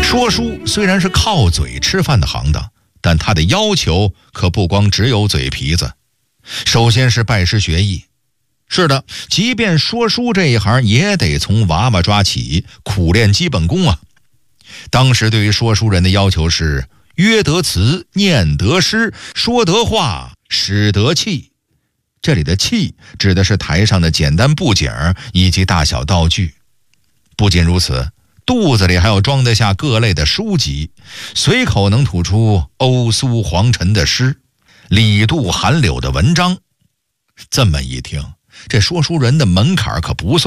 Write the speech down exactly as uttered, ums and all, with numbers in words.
说书虽然是靠嘴吃饭的行当，但他的要求可不光只有嘴皮子。首先是拜师学艺。是的，即便说书这一行也得从娃娃抓起，苦练基本功啊。当时对于说书人的要求是约得词，念得诗，说得话，使得器。这里的器指的是台上的简单布景以及大小道具。不仅如此，肚子里还要装得下各类的书籍，随口能吐出欧苏黄尘的诗，李杜韩柳的文章。这么一听，这说书人的门槛可不算